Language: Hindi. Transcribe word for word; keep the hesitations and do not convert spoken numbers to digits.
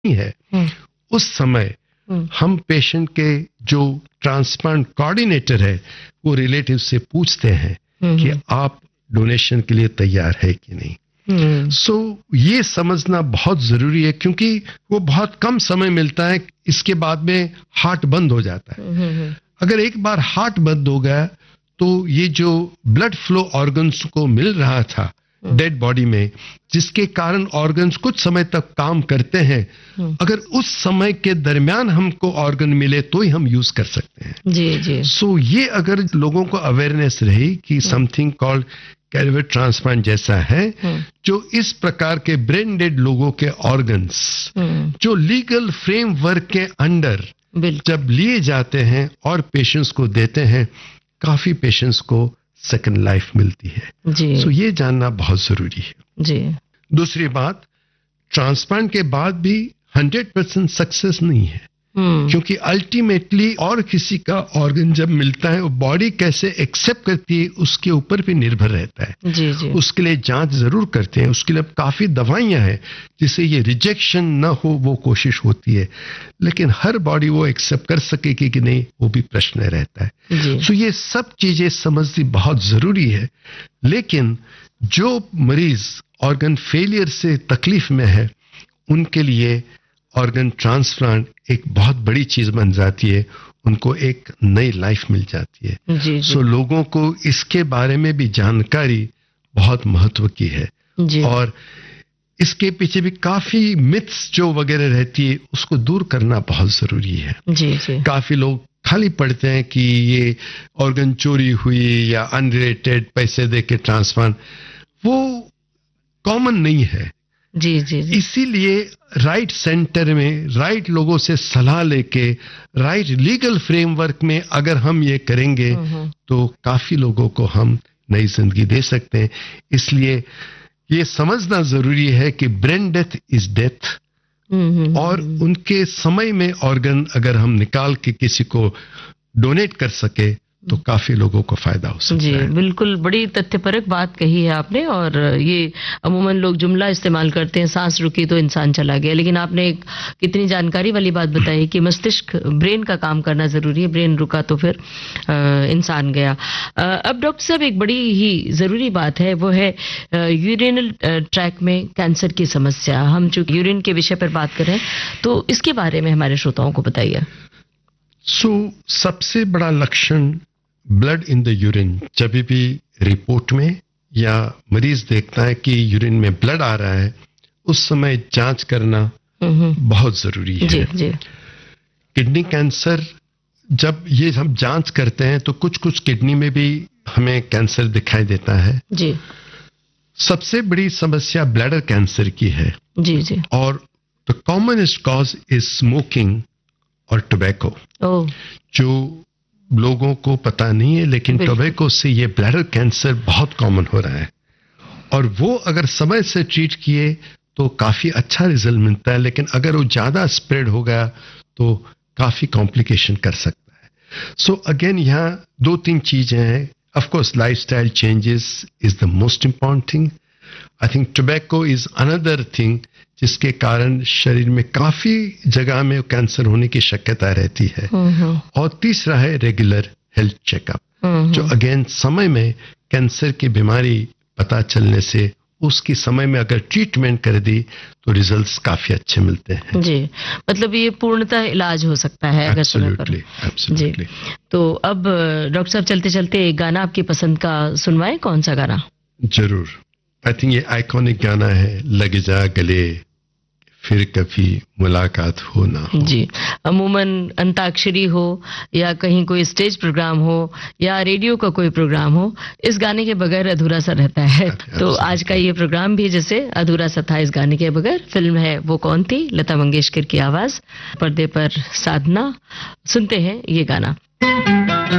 नहीं है, उस समय हम पेशेंट के जो ट्रांसप्लांट कोऑर्डिनेटर है वो रिलेटिव से पूछते हैं कि आप डोनेशन के लिए तैयार है कि नहीं। सो so, ये समझना बहुत जरूरी है क्योंकि वो बहुत कम समय मिलता है, इसके बाद में हार्ट बंद हो जाता है। अगर एक बार हार्ट बंद हो गया तो ये जो ब्लड फ्लो ऑर्गन्स को मिल रहा था डेड बॉडी में, जिसके कारण ऑर्गन्स कुछ समय तक काम करते हैं, अगर उस समय के दरमियान हमको ऑर्गन मिले तो ही हम यूज कर सकते हैं। जी जी। सो so, ये अगर लोगों को अवेयरनेस रही कि समथिंग कॉल्ड कैरियर ट्रांसप्लांट जैसा है, जो इस प्रकार के ब्रेन डेड लोगों के ऑर्गन्स जो लीगल फ्रेमवर्क के अंडर जब लिए जाते हैं और पेशेंट्स को देते हैं, काफी पेशेंट्स को सेकंड लाइफ मिलती है। जी। सो ये जानना बहुत जरूरी है। जी। दूसरी बात, ट्रांसप्लांट के बाद भी हंड्रेड परसेंट सक्सेस नहीं है, क्योंकि अल्टीमेटली और किसी का ऑर्गन जब मिलता है वो बॉडी कैसे एक्सेप्ट करती है उसके ऊपर भी निर्भर रहता है। जी जी। उसके लिए जांच जरूर करते हैं, उसके लिए काफी दवाइयां हैं जिससे ये रिजेक्शन न हो, वो कोशिश होती है, लेकिन हर बॉडी वो एक्सेप्ट कर सकेगी कि नहीं वो भी प्रश्न रहता है। सो ये सब चीजें समझनी बहुत जरूरी है। लेकिन जो मरीज ऑर्गन फेलियर से तकलीफ में है उनके लिए ऑर्गन ट्रांसप्लांट एक बहुत बड़ी चीज बन जाती है, उनको एक नई लाइफ मिल जाती है। जी जी। सो लोगों को इसके बारे में भी जानकारी बहुत महत्व की है। जी। और इसके पीछे भी काफी मिथ्स जो वगैरह रहती है उसको दूर करना बहुत जरूरी है। जी जी। काफी लोग खाली पढ़ते हैं कि ये ऑर्गन चोरी हुई या अनरिलेटेड पैसे दे के ट्रांसप्लांट, वो कॉमन नहीं है। जी जी जी। इसीलिए राइट सेंटर में राइट लोगों से सलाह लेके राइट लीगल फ्रेमवर्क में अगर हम ये करेंगे तो काफी लोगों को हम नई जिंदगी दे सकते हैं। इसलिए ये समझना जरूरी है कि ब्रेन डेथ इज डेथ, और उनके समय में ऑर्गन अगर हम निकाल के किसी को डोनेट कर सके तो काफी लोगों को फायदा हो सकता जी, है। जी बिल्कुल, बड़ी तथ्यपरक बात कही है आपने। और ये अमूमन लोग जुमला इस्तेमाल करते हैं, सांस रुकी तो इंसान चला गया, लेकिन आपने एक कितनी जानकारी वाली बात बताई कि मस्तिष्क ब्रेन का काम करना जरूरी है, ब्रेन रुका तो फिर आ, इंसान गया। आ, अब डॉक्टर साहब एक बड़ी ही जरूरी बात है, वो है यूरिनल ट्रैक में कैंसर की समस्या। हम चूंकि यूरिन के विषय पर बात कर रहे हैं तो इसके बारे में हमारे श्रोताओं को बताइए। सो so, सबसे बड़ा लक्षण ब्लड इन द यूरिन, जब भी रिपोर्ट में या मरीज देखता है कि यूरिन में ब्लड आ रहा है, उस समय जांच करना बहुत जरूरी है। जी, जी। किडनी कैंसर जब ये हम जांच करते हैं तो कुछ कुछ किडनी में भी हमें कैंसर दिखाई देता है। जी। सबसे बड़ी समस्या ब्लैडर कैंसर की है। जी जी। और the commonest cause is smoking और टोबैको। ओह। जो लोगों को पता नहीं है, लेकिन टोबैको से ये ब्लैडर कैंसर बहुत कॉमन हो रहा है, और वो अगर समय से ट्रीट किए तो काफी अच्छा रिजल्ट मिलता है, लेकिन अगर वो ज्यादा स्प्रेड हो गया तो काफी कॉम्प्लिकेशन कर सकता है। सो अगेन यहाँ दो तीन चीजें हैं। Of course lifestyle changes is the most important thing. I think tobacco is another thing जिसके कारण शरीर में काफी जगह में कैंसर होने की शक्यता रहती है। और तीसरा है रेगुलर हेल्थ चेकअप, जो अगेन समय में कैंसर की बीमारी पता चलने से उसकी समय में अगर ट्रीटमेंट कर दी तो रिजल्ट्स काफी अच्छे मिलते हैं। जी, मतलब ये पूर्णतः इलाज हो सकता है अगर समय पर। एब्सोल्युटली। तो अब डॉक्टर साहब चलते चलते एक गाना आपकी पसंद का सुनवाएं, कौन सा गाना? जरूर। आई थिंक ये आइकॉनिक गाना है, लग जा गले फिर कभी मुलाकात हो ना हो। जी, अमूमन अंताक्षरी हो या कहीं कोई स्टेज प्रोग्राम हो या रेडियो का कोई प्रोग्राम हो, इस गाने के बगैर अधूरा सा रहता है। तो आज का ये प्रोग्राम भी जैसे अधूरा सा था इस गाने के बगैर। फिल्म है वो कौन थी, लता मंगेशकर की आवाज, पर्दे पर साधना। सुनते हैं ये गाना।